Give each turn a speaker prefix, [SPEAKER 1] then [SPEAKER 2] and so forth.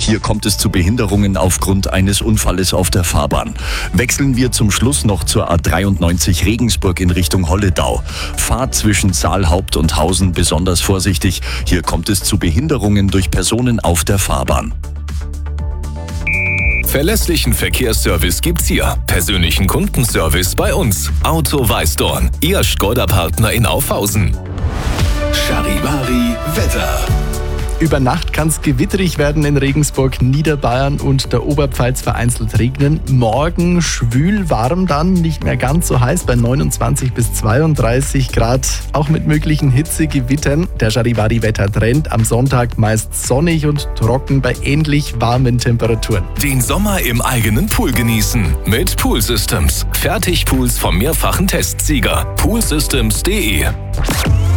[SPEAKER 1] Hier kommt es zu Behinderungen aufgrund eines Unfalles auf der Fahrbahn. Wechseln wir zum Schluss noch zur A93 Regensburg in Richtung Holledau. Fahrt zwischen Saalhaupt und Hausen besonders vorsichtig. Hier kommt es zu Behinderungen durch Personen auf der Fahrbahn.
[SPEAKER 2] Verlässlichen Verkehrsservice gibt's hier. Persönlichen Kundenservice bei uns. Auto Weißdorn, Ihr Škoda-Partner in Aufhausen. Charivari Wetter.
[SPEAKER 3] Über Nacht kann es gewitterig werden in Regensburg, Niederbayern und der Oberpfalz, vereinzelt regnen. Morgen schwül warm dann, nicht mehr ganz so heiß bei 29 bis 32 Grad, auch mit möglichen Hitzegewittern. Der Charivari-Wetter-Trend am Sonntag meist sonnig und trocken bei ähnlich warmen Temperaturen.
[SPEAKER 2] Den Sommer im eigenen Pool genießen mit Pool Systems. Fertigpools vom mehrfachen Testsieger. poolsystems.de